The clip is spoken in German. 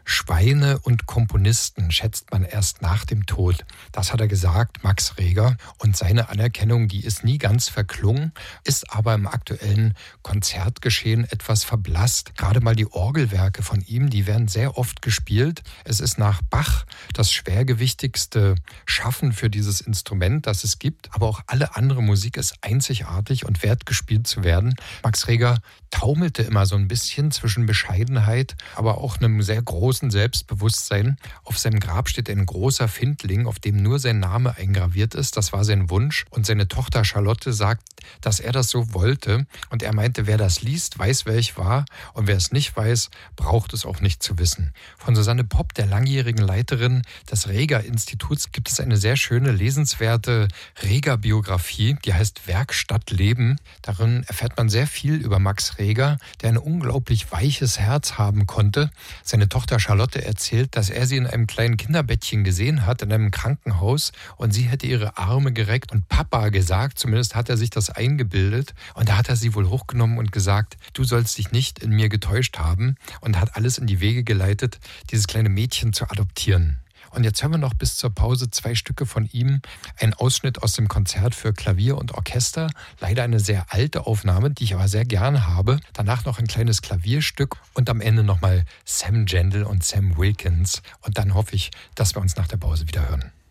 Schweine und Komponisten schätzt man erst nach dem Tod. Das hat er gesagt, Max Reger. Und seine Anerkennung, die ist nie ganz verklungen, ist aber im aktuellen Konzertgeschehen etwas verblasst. Gerade mal die Orgelwerke von ihm, die werden sehr oft gespielt. Es ist nach Bach das schwergewichtigste Schaffen für dieses Instrument, das es gibt. Aber auch alle andere Musik ist einzigartig und wert gespielt zu werden. Max Reger taumelte immer so ein bisschen zwischen Bescheidenheit, aber auch einem sehr großen Selbstbewusstsein. Auf seinem Grab steht ein großer Findling, auf dem nur sein Name eingraviert ist. Das war sein Wunsch. Und seine Tochter Charlotte sagt, dass er das so wollte. Und er meinte, wer das liest, weiß, wer ich war. Und wer es nicht weiß, braucht es auch nicht zu wissen. Von Susanne Popp, der langjährigen Leiterin des Reger-Instituts, gibt es eine sehr schöne, lesenswerte Reger-Biografie, die heißt Werkstatt Leben. Darin erfährt man sehr viel über Max Reger, der ein unglaublich weiches Herz haben konnte. Seine Tochter Charlotte erzählt, dass er sie in einem kleinen Kinderbettchen gesehen hat, in einem Krankenhaus, und sie hätte ihre Arme gereckt und Papa gesagt, zumindest hat er sich das eingebildet, und da hat er sie wohl hochgenommen und gesagt, du sollst dich nicht in mir getäuscht haben, und hat alles in die Wege geleitet, dieses kleine Mädchen zu adoptieren. Und jetzt hören wir noch bis zur Pause 2 Stücke von ihm. Ein Ausschnitt aus dem Konzert für Klavier und Orchester. Leider eine sehr alte Aufnahme, die ich aber sehr gern habe. Danach noch ein kleines Klavierstück und am Ende nochmal Sam Gendel und Sam Wilkins. Und dann hoffe ich, dass wir uns nach der Pause wieder hören.